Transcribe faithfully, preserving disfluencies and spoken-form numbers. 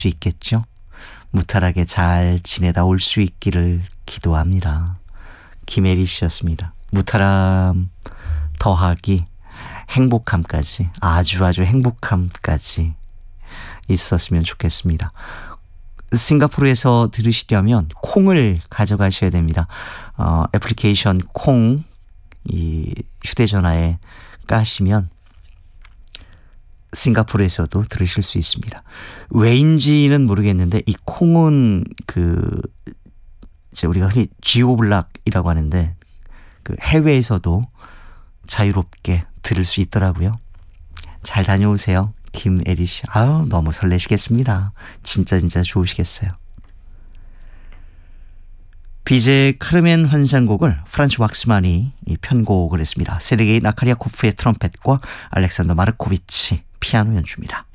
수 있겠죠? 무탈하게 잘 지내다 올 수 있기를 기도합니다. 김혜리 씨였습니다. 무탈함 더하기 행복함까지, 아주 아주 행복함까지 있었으면 좋겠습니다. 싱가포르에서 들으시려면 콩을 가져가셔야 됩니다. 어, 애플리케이션 콩 이 휴대전화에 까시면 싱가포르에서도 들으실 수 있습니다. 왜인지는 모르겠는데 이 콩은 그 이제 우리가 흔히 지오블락이라고 하는데 그 해외에서도 자유롭게 들을 수 있더라고요. 잘 다녀오세요. 김애리 씨. 아유, 너무 설레시겠습니다. 진짜 진짜 좋으시겠어요. 비제의 카르멘 환상곡을 프란츠 왁스만이 편곡을 했습니다. 세르게이 나카리아코프의 트럼펫과 알렉산더 마르코비치 피아노 연주입니다.